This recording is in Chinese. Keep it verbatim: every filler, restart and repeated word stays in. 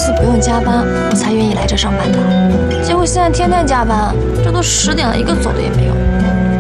司不用加班，我才愿意来这上班的。结果现在天天加班，这都十点了，一个走的也没有。